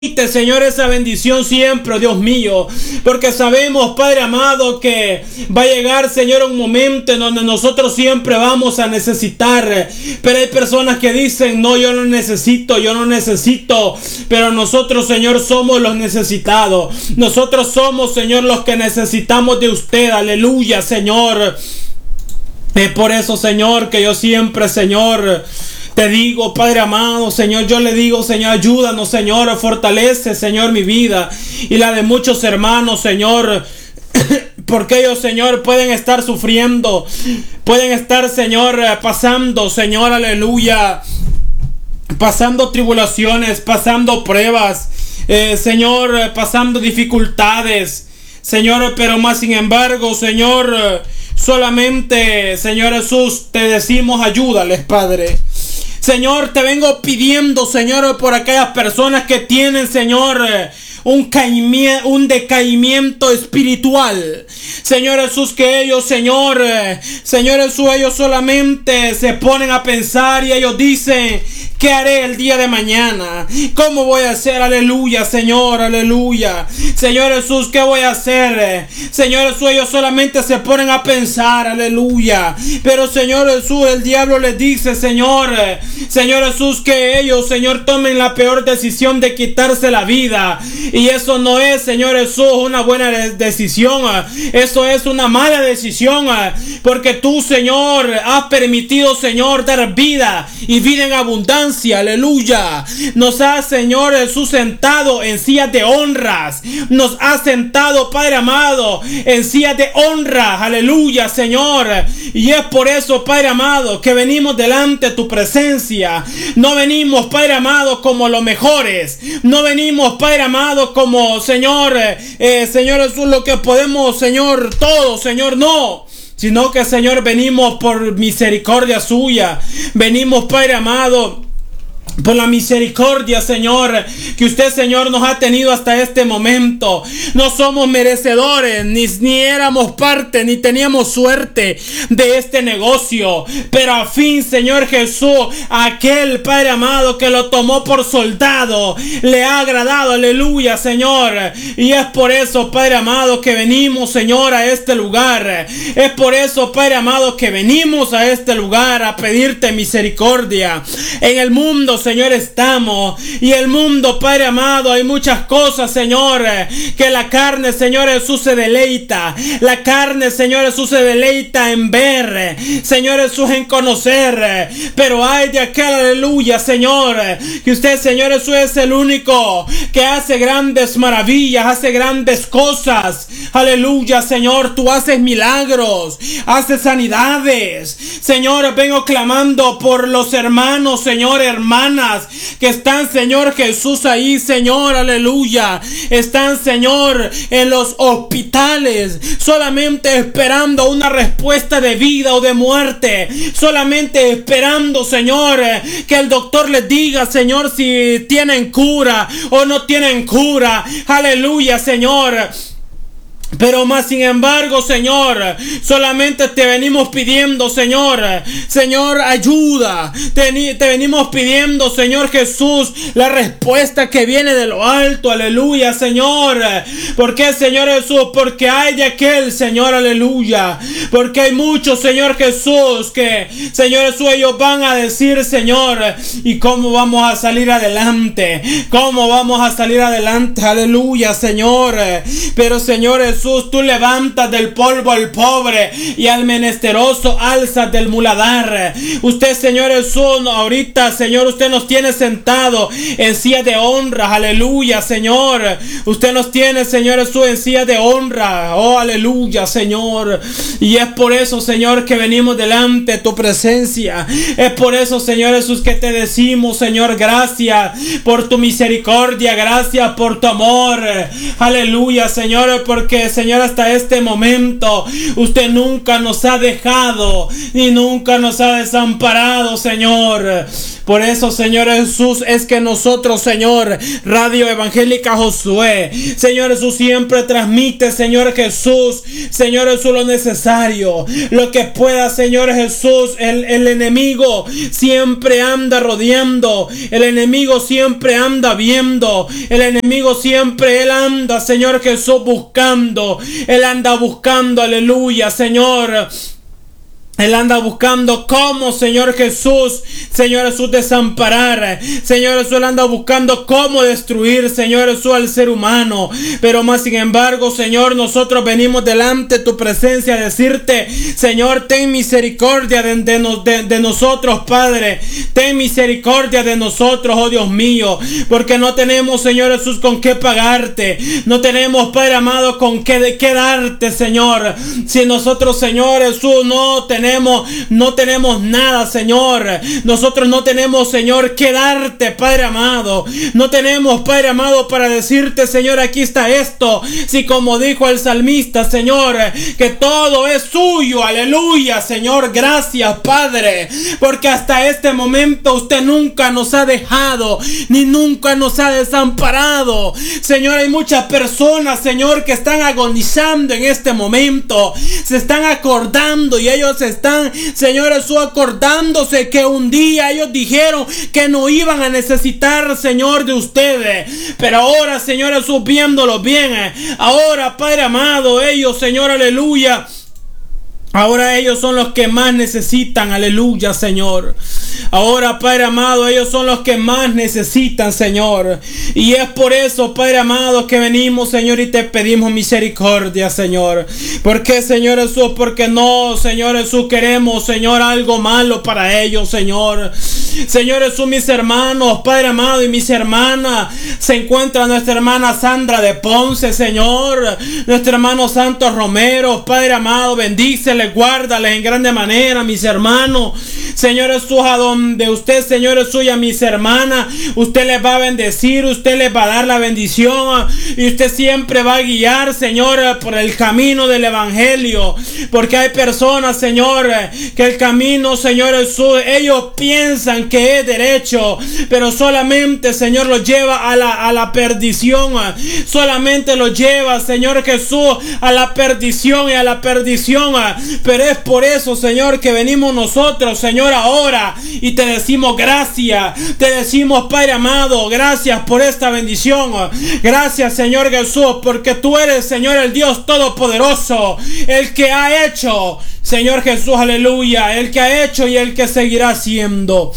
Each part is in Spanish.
Señor, esa bendición siempre, Dios mío, porque sabemos, Padre amado, que va a llegar, Señor, un momento en donde nosotros siempre vamos a necesitar, pero hay personas que dicen, no, yo no necesito, pero nosotros, Señor, somos los necesitados, nosotros somos, Señor, los que necesitamos de usted, aleluya, Señor. Es por eso, Señor, que yo siempre, Señor, te digo, Padre amado, Señor, yo le digo, Señor, ayúdanos, Señor, fortalece, Señor, mi vida y la de muchos hermanos, Señor, porque ellos, Señor, pueden estar sufriendo, pueden estar, Señor, pasando, Señor, aleluya, pasando tribulaciones, pasando pruebas, Señor, pasando dificultades, Señor, pero más sin embargo, Señor, solamente, Señor Jesús, te decimos, ayúdales, Padre. Señor, te vengo pidiendo, Señor, por aquellas personas que tienen, Señor, un decaimiento espiritual. Señor Jesús, que ellos, Señor Jesús, ellos solamente se ponen a pensar y ellos dicen, ¿qué haré el día de mañana? ¿Cómo voy a hacer? Aleluya, Señor, aleluya. Señor Jesús, ¿qué voy a hacer? Señor Jesús, ellos solamente se ponen a pensar, aleluya. Pero Señor Jesús, el diablo les dice, Señor Jesús, que ellos, Señor, tomen la peor decisión de quitarse la vida. Y eso no es, Señor Jesús, una buena decisión. Eso es una mala decisión. Porque tú, Señor, has permitido, Señor, dar vida y vida en abundancia. Aleluya. Nos has, Señor Jesús, sentado en sillas de honras. Nos has sentado, Padre amado, en sillas de honra. Aleluya, Señor. Y es por eso, Padre amado, que venimos delante de tu presencia. No venimos, Padre amado, como los mejores. No venimos, Padre amado, como, Señor, Señor Jesús, lo que podemos, Señor, todo, Señor, no. Sino que, Señor, venimos por misericordia suya. Venimos, Padre amado, por la misericordia, Señor, que usted, Señor, nos ha tenido hasta este momento. No somos merecedores, ni éramos parte, ni teníamos suerte de este negocio. Pero a fin, Señor Jesús, aquel Padre amado que lo tomó por soldado, le ha agradado, aleluya, Señor. Y es por eso, Padre amado, que venimos, Señor, a este lugar. Es por eso, Padre amado, que venimos a este lugar a pedirte misericordia. En el mundo, Señor, estamos, y el mundo, Padre amado, hay muchas cosas, Señor, que la carne, Señor Jesús, se deleita. La carne, Señor Jesús, se deleita en ver, Señor Jesús, en conocer. Pero hay de aquel, aleluya, Señor, que usted, Señor Jesús, es el único que hace grandes maravillas, hace grandes cosas. Aleluya, Señor, tú haces milagros, haces sanidades. Señor, vengo clamando por los hermanos, Señor, hermanas que están, Señor Jesús, ahí, Señor, aleluya. Están, Señor, en los hospitales, solamente esperando una respuesta de vida o de muerte. Solamente esperando, Señor, que el doctor les diga, Señor, si tienen cura o no tienen cura. Aleluya, Señor. Pero más sin embargo, Señor, solamente te venimos pidiendo, Señor, ayuda. Te venimos pidiendo, Señor Jesús, la respuesta que viene de lo alto, aleluya, Señor. ¿Por qué, Señor Jesús? Porque hay de aquel, Señor, aleluya. Porque hay muchos, Señor Jesús, que, Señor Jesús, ellos van a decir, Señor, ¿y cómo vamos a salir adelante? ¿Cómo vamos a salir adelante? Aleluya, Señor. Pero, Señor Jesús, tú levantas del polvo al pobre y al menesteroso alzas del muladar. Usted, Señor Jesús, ahorita, Señor, usted nos tiene sentado en silla de honra. Aleluya, Señor. Usted nos tiene, Señor Jesús, en silla de honra. Oh, aleluya, Señor. Y es por eso, Señor, que venimos delante de tu presencia. Es por eso, Señor Jesús, que te decimos, Señor, gracias por tu misericordia, gracias por tu amor. Aleluya, Señor, porque, Señor, hasta este momento usted nunca nos ha dejado ni nunca nos ha desamparado, Señor. Por eso, Señor Jesús, es que nosotros, Señor, Radio Evangélica Josué, Señor Jesús, siempre transmite, Señor Jesús, lo necesario, lo que pueda, Señor Jesús. El enemigo siempre anda rodeando, el enemigo siempre anda viendo, el enemigo siempre, él anda, Señor Jesús, buscando, él anda buscando, aleluya, Señor. Él anda buscando cómo, Señor Jesús, desamparar. Señor Jesús, Él anda buscando cómo destruir, Señor Jesús, al ser humano. Pero más sin embargo, Señor, nosotros venimos delante de tu presencia a decirte, Señor, ten misericordia de nosotros, Padre. Ten misericordia de nosotros, oh Dios mío. Porque no tenemos, Señor Jesús, con qué pagarte. No tenemos, Padre amado, con qué darte, Señor. Si nosotros, Señor Jesús, no tenemos nada, Señor. Nosotros no tenemos, Señor, que darte, Padre amado. No tenemos, Padre amado, para decirte, Señor, aquí está esto. Si como dijo el salmista, Señor, que todo es suyo, aleluya, Señor. Gracias, Padre, porque hasta este momento usted nunca nos ha dejado, ni nunca nos ha desamparado. Señor, hay muchas personas, Señor, que están agonizando en este momento. Se están acordando y ellos están, Señor Jesús, acordándose que un día ellos dijeron que no iban a necesitar, Señor, de ustedes. Pero ahora, Señor Jesús, viéndolo bien, ahora, Padre amado, ellos, Señor, aleluya, ahora ellos son los que más necesitan, aleluya, Señor. Ahora, Padre amado, ellos son los que más necesitan, Señor. Y es por eso, Padre amado, que venimos, Señor, y te pedimos misericordia, Señor. ¿Por qué, Señor Jesús? Porque no, Señor Jesús, queremos, Señor, algo malo para ellos, Señor. Señor Jesús, mis hermanos, Padre amado, y mis hermanas, se encuentra nuestra hermana Sandra de Ponce, Señor. Nuestro hermano Santos Romero, Padre amado, bendíceles, guárdales en grande manera, mis hermanos. Señor Jesús, a donde usted, Señor Jesús, y a mis hermanas, usted les va a bendecir, usted les va a dar la bendición, y usted siempre va a guiar, Señor, por el camino del Evangelio. Porque hay personas, Señor, que el camino, Señor Jesús, ellos piensan que es derecho, pero solamente, Señor, los lleva a la perdición. Solamente los lleva, Señor Jesús, a la perdición y a la perdición. Pero es por eso, Señor, que venimos nosotros, Señor, ahora, y te decimos gracias. Te decimos, Padre amado, gracias por esta bendición. Gracias, Señor Jesús, porque tú eres, Señor, el Dios todopoderoso, el que ha hecho, Señor Jesús, aleluya, el que ha hecho y el que seguirá haciendo.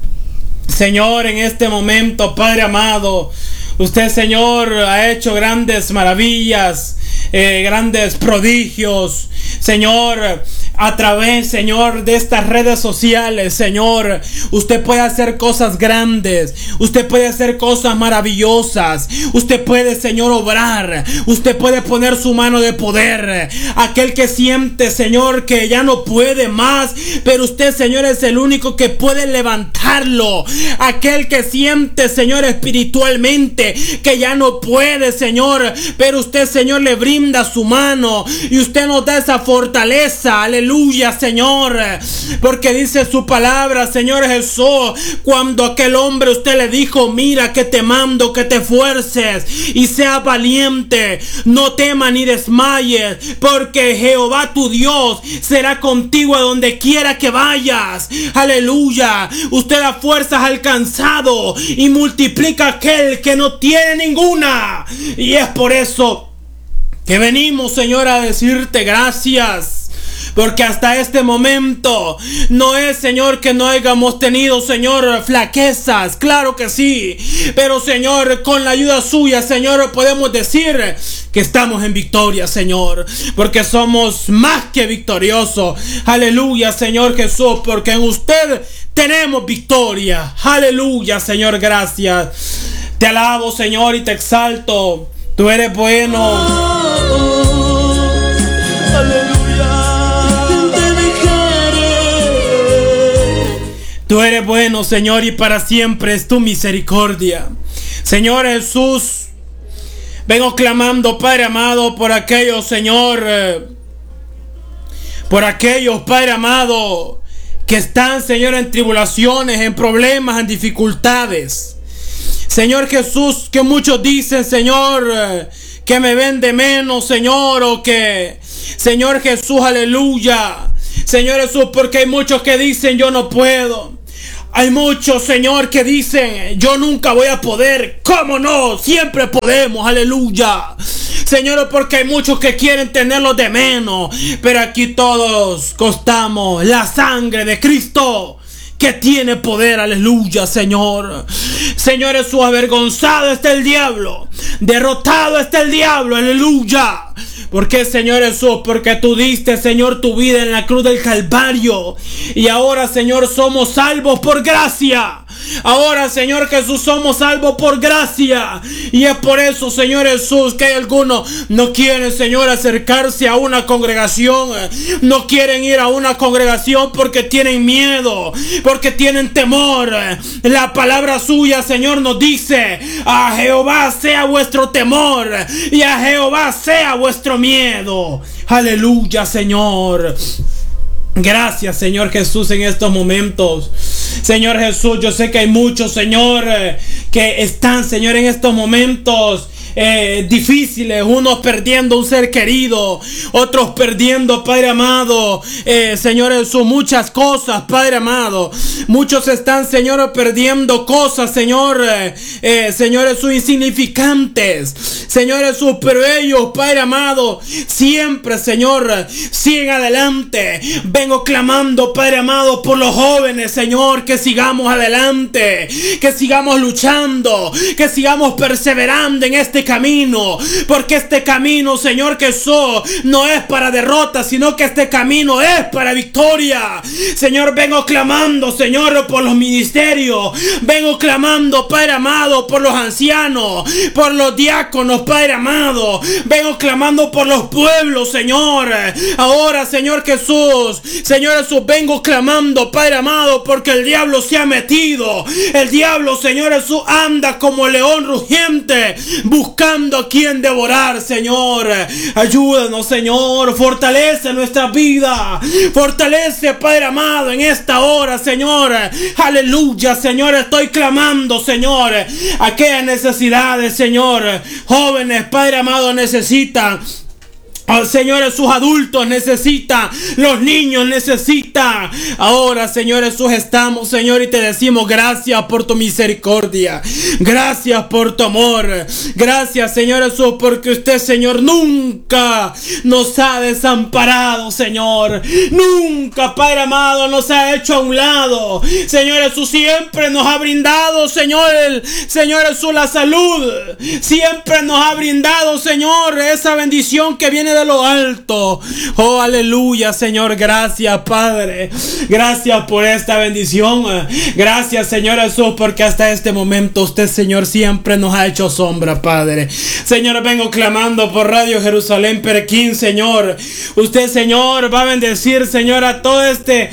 Señor, en este momento, Padre amado, usted, Señor, ha hecho grandes maravillas, grandes prodigios, Señor, a través, Señor, de estas redes sociales, Señor. Usted puede hacer cosas grandes, usted puede hacer cosas maravillosas, usted puede, Señor, obrar, usted puede poner su mano de poder. Aquel que siente, Señor, que ya no puede más, pero usted, Señor, es el único que puede levantarlo. Aquel que siente, Señor, espiritualmente que ya no puede, Señor, pero usted, Señor, le brinda su mano y usted nos da esa fortaleza, aleluya, Señor, porque dice su palabra, Señor Jesús, cuando aquel hombre usted le dijo, mira que te mando que te esfuerces y sea valiente, no temas ni desmayes, porque Jehová tu Dios será contigo a donde quiera que vayas, aleluya. Usted da fuerzas al cansado y multiplica a aquel que no tiene ninguna, y es por eso que venimos, Señor, a decirte gracias. Porque hasta este momento no es, Señor, que no hayamos tenido, Señor, flaquezas. Claro que sí. Pero, Señor, con la ayuda suya, Señor, podemos decir que estamos en victoria, Señor. Porque somos más que victoriosos. Aleluya, Señor Jesús. Porque en usted tenemos victoria. Aleluya, Señor, gracias. Te alabo, Señor, y te exalto. Tú eres bueno. Aleluya. Tú eres bueno, Señor, y para siempre es tu misericordia. Señor Jesús, vengo clamando, Padre amado, por aquellos, Señor, por aquellos, Padre amado, que están, Señor, en tribulaciones, en problemas, en dificultades. Señor Jesús, que muchos dicen, Señor, que me ven de menos, Señor, o que, Señor Jesús, aleluya. Señor Jesús, porque hay muchos que dicen, yo no puedo. Hay muchos, Señor, que dicen, yo nunca voy a poder. ¿Cómo no? Siempre podemos, aleluya. Señor, porque hay muchos que quieren tenerlo de menos. Pero aquí todos costamos la sangre de Cristo, que tiene poder, aleluya, Señor. Señor Jesús, avergonzado está el diablo, derrotado está el diablo, aleluya. ¿Por qué, Señor Jesús? Porque tú diste, Señor, tu vida en la cruz del Calvario. Y ahora, Señor, somos salvos por gracia. Ahora, Señor Jesús, somos salvos por gracia. Y es por eso, Señor Jesús, que hay algunos no quieren, Señor, acercarse a una congregación. No quieren ir a una congregación porque tienen miedo, porque tienen temor. La palabra suya, Señor, nos dice: a Jehová sea vuestro temor y a Jehová sea vuestro miedo. Aleluya, Señor. Gracias, Señor Jesús, en estos momentos. Señor Jesús, yo sé que hay muchos, Señor, que están, Señor, en estos momentos difíciles, unos perdiendo un ser querido, otros perdiendo, Padre amado, Señor Jesús, muchas cosas, Padre amado. Muchos están, Señor, perdiendo cosas, Señor, Señor Jesús, insignificantes, Señor Jesús, pero ellos, Padre amado, siempre, Señor, siguen adelante. Vengo clamando, Padre amado, por los jóvenes, Señor, que sigamos adelante, que sigamos luchando, que sigamos perseverando en este camino, porque este camino, Señor Jesús, no es para derrota, sino que este camino es para victoria. Señor, vengo clamando, Señor, por los ministerios, vengo clamando, Padre amado, por los ancianos, por los diáconos, Padre amado, vengo clamando por los pueblos, Señor. Ahora, Señor Jesús, vengo clamando, Padre amado, porque el diablo se ha metido. El diablo, Señor Jesús, anda como león rugiente, buscando a quien devorar, Señor. Ayúdanos, Señor, fortalece nuestra vida, fortalece, Padre amado, en esta hora, Señor. Aleluya, Señor, estoy clamando, Señor, aquellas necesidades, Señor. Jóvenes, Padre amado, necesitan. Oh, Señor, sus adultos necesitan, los niños necesitan. Ahora, Señor Jesús, estamos, Señor, y te decimos gracias por tu misericordia, gracias por tu amor, gracias, Señor Jesús, porque usted, Señor, nunca nos ha desamparado, Señor, nunca, Padre amado, nos ha hecho a un lado. Señor Jesús, siempre nos ha brindado, Señor Jesús, la salud, siempre nos ha brindado, Señor, esa bendición que viene de lo alto. Oh, aleluya, Señor, gracias, Padre, gracias por esta bendición, gracias, Señor Jesús, porque hasta este momento usted, Señor, siempre nos ha hecho sombra, Padre. Señor, vengo clamando por Radio Jerusalén Perquín, Señor. Usted, Señor, va a bendecir, Señor, a todo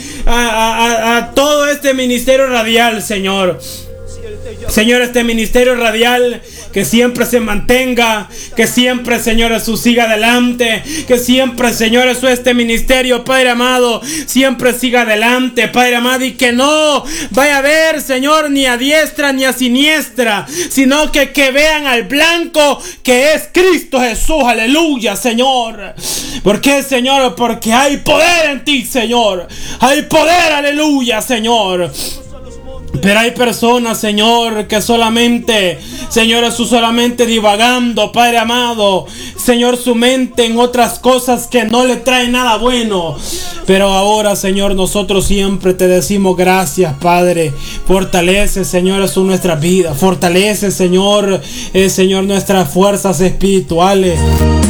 todo este ministerio radial, Señor. Señor, este ministerio radial, que siempre se mantenga, que siempre, Señor Jesús, siga adelante, que siempre, Señor Jesús, este ministerio, Padre amado, siempre siga adelante, Padre amado, y que no vaya a ver, Señor, ni a diestra ni a siniestra, sino que vean al blanco, que es Cristo Jesús. Aleluya, Señor. ¿Por qué, Señor? Porque hay poder en ti, Señor. Hay poder, aleluya, Señor. Pero hay personas, Señor, que solamente, Señor Jesús, solamente divagando, Padre amado, Señor, su mente en otras cosas que no le traen nada bueno. Pero ahora, Señor, nosotros siempre te decimos gracias, Padre. Fortalece, Señor Jesús, nuestra vida. Fortalece, Señor, Señor, nuestras fuerzas espirituales.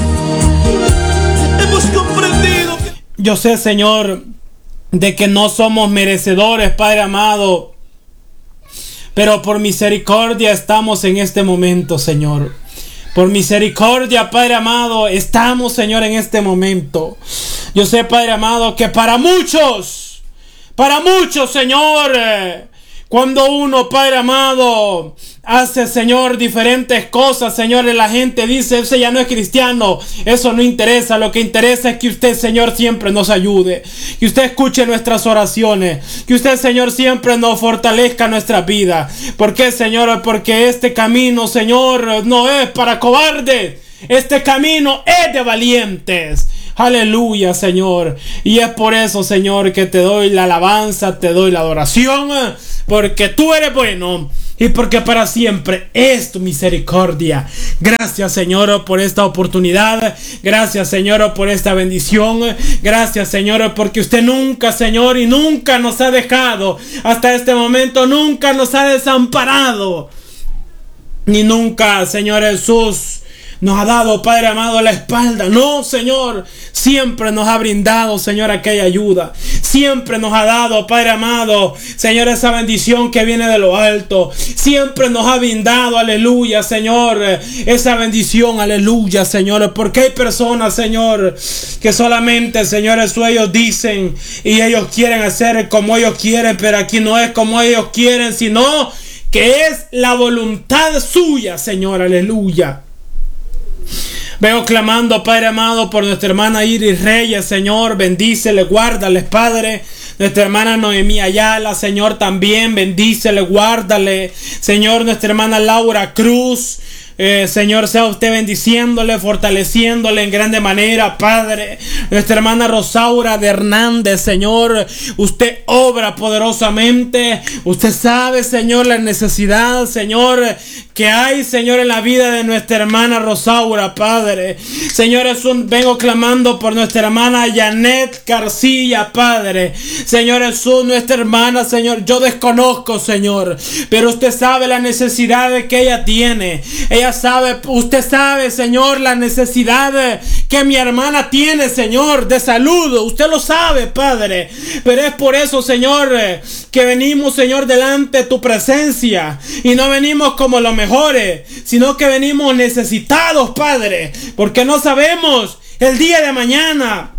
Hemos comprendido. Yo sé, Señor, de que no somos merecedores, Padre amado, pero por misericordia estamos en este momento, Señor. Por misericordia, Padre amado, estamos, Señor, en este momento. Yo sé, Padre amado, que para muchos, Señor, Cuando uno, Padre amado, hace, Señor, diferentes cosas, Señor, y la gente dice, ese ya no es cristiano, eso no interesa. Lo que interesa es que usted, Señor, siempre nos ayude, que usted escuche nuestras oraciones, que usted, Señor, siempre nos fortalezca nuestra vida. ¿Por qué, Señor? Porque este camino, Señor, no es para cobardes, este camino es de valientes. Aleluya, Señor. Y es por eso, Señor, que te doy la alabanza, te doy la adoración, porque tú eres bueno y porque para siempre es tu misericordia. Gracias, Señor, por esta oportunidad. Gracias, Señor, por esta bendición. Gracias, Señor, porque usted nunca, Señor, y nunca nos ha dejado hasta este momento, nunca nos ha desamparado, ni nunca, Señor Jesús, nos ha dado, Padre amado, la espalda. No, Señor, siempre nos ha brindado, Señor, aquella ayuda. Siempre nos ha dado, Padre amado, Señor, esa bendición que viene de lo alto. Siempre nos ha brindado, aleluya, Señor, esa bendición, aleluya, Señor. Porque hay personas, Señor, que solamente, Señor, eso ellos dicen y ellos quieren hacer como ellos quieren, pero aquí no es como ellos quieren, sino que es la voluntad suya, Señor, aleluya. Veo clamando, Padre amado, por nuestra hermana Iris Reyes, Señor, bendícele, guárdales, Padre. Nuestra hermana Noemí Ayala, Señor, también bendícele, guárdale, Señor. Nuestra hermana Laura Cruz, Señor, sea usted bendiciéndole, fortaleciéndole en grande manera, Padre. Nuestra hermana Rosaura de Hernández, Señor, usted obra poderosamente. Usted sabe, Señor, la necesidad, Señor, que hay, Señor, en la vida de nuestra hermana Rosaura, Padre. Señor, Jesús, vengo clamando por nuestra hermana Janet García, Padre. Señor Jesús, nuestra hermana, Señor, yo desconozco, Señor, pero usted sabe la necesidad que ella tiene. Ella sabe, usted sabe, Señor, la necesidad que mi hermana tiene, Señor, de salud. Usted lo sabe, Padre. Pero es por eso, Señor, que venimos, Señor, delante de tu presencia. Y no venimos como los mejores, sino que venimos necesitados, Padre. Porque no sabemos el día de mañana,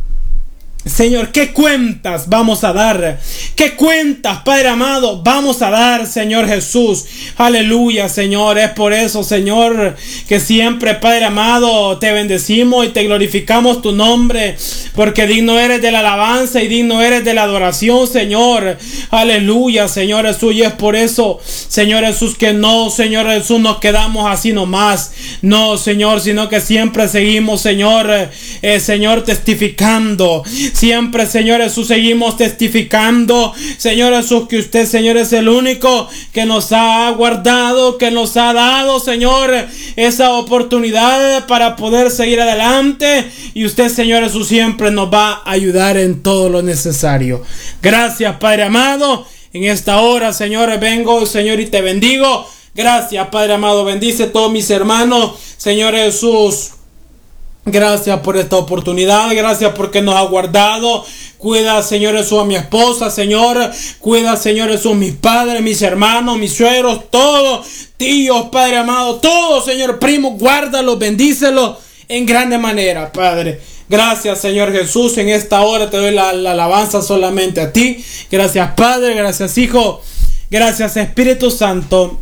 Señor, ¿qué cuentas vamos a dar? ¿Qué cuentas, Padre amado, vamos a dar, Señor Jesús? Aleluya, Señor. Es por eso, Señor, que siempre, Padre amado, te bendecimos y te glorificamos tu nombre, porque digno eres de la alabanza y digno eres de la adoración, Señor. Aleluya, Señor Jesús. Y es por eso, Señor Jesús, que no, Señor Jesús, nos quedamos así nomás. No, Señor, sino que siempre seguimos, Señor, Señor, testificando. Siempre, Señor Jesús, seguimos testificando, Señor Jesús, que usted, Señor, es el único que nos ha guardado, que nos ha dado, Señor, esa oportunidad para poder seguir adelante. Y usted, Señor Jesús, siempre nos va a ayudar en todo lo necesario. Gracias, Padre amado. En esta hora, Señor, vengo, Señor, y te bendigo. Gracias, Padre amado. Bendice a todos mis hermanos, Señor Jesús. Gracias por esta oportunidad, gracias porque nos ha guardado. Cuida, Señor Jesús, a mi esposa, Señor. Cuida, Señor Jesús, mis padres, mis hermanos, mis suegros, todos, tíos, Padre amado, todos, Señor, primos, guárdalos, bendícelos en grande manera, Padre. Gracias, Señor Jesús. En esta hora te doy la alabanza solamente a ti. Gracias, Padre, gracias, Hijo, gracias, Espíritu Santo.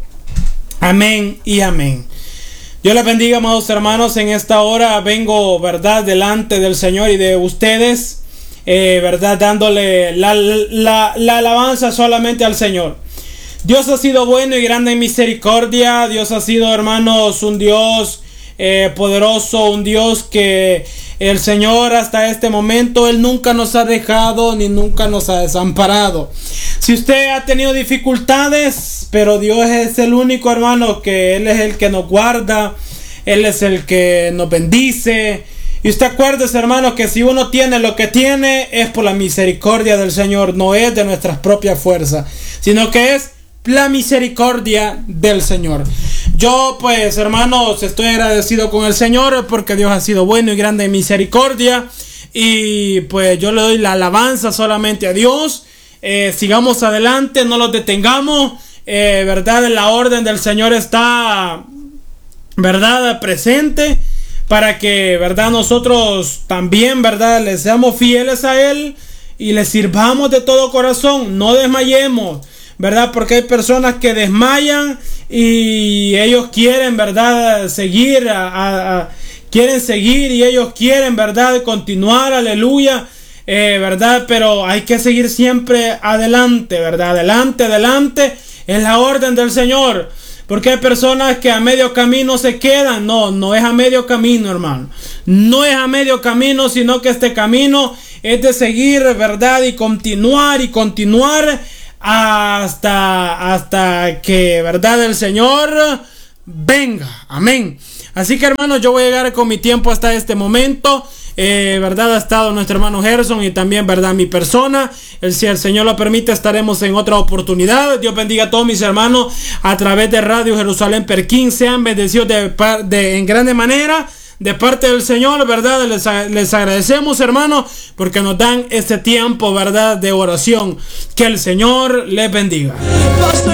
Amén y amén. Dios les bendiga, amados hermanos. En esta hora vengo, verdad, delante del Señor y de ustedes, verdad, dándole la alabanza solamente al Señor. Dios ha sido bueno y grande en misericordia. Dios ha sido, hermanos, un Dios poderoso, un Dios que el Señor hasta este momento, Él nunca nos ha dejado ni nunca nos ha desamparado. Si usted ha tenido dificultades, pero Dios es el único, hermano, que Él es el que nos guarda, Él es el que nos bendice. Y usted acuérdese, hermano, que si uno tiene lo que tiene es por la misericordia del Señor, no es de nuestras propias fuerzas, sino que es la misericordia del Señor. Yo, pues, hermanos, estoy agradecido con el Señor porque Dios ha sido bueno y grande en misericordia. Y pues yo le doy la alabanza solamente a Dios. Sigamos adelante, no los detengamos. Verdad, la orden del Señor está, verdad, presente, para que, verdad, nosotros también, verdad, le seamos fieles a Él y le sirvamos de todo corazón. No desmayemos, ¿verdad? Porque hay personas que desmayan y ellos quieren, ¿verdad? Seguir, quieren seguir y ellos quieren, ¿verdad? Continuar, aleluya, ¿verdad? Pero hay que seguir siempre adelante, ¿verdad? Adelante, es la orden del Señor. Porque hay personas que a medio camino se quedan. No es a medio camino, hermano. No es a medio camino, sino que este camino es de seguir, ¿verdad? Y continuar hasta que, ¿verdad? El Señor venga. Amén. Así que, hermanos, yo voy a llegar con mi tiempo hasta este momento. ¿Verdad? Ha estado nuestro hermano Gerson y también, ¿verdad? Mi persona. Si el Señor lo permite, estaremos en otra oportunidad. Dios bendiga a todos mis hermanos a través de Radio Jerusalén Perquín. Sean bendecidos en grande manera de parte del Señor, ¿verdad? Les agradecemos, hermanos, porque nos dan este tiempo, ¿verdad? De oración. Que el Señor les bendiga.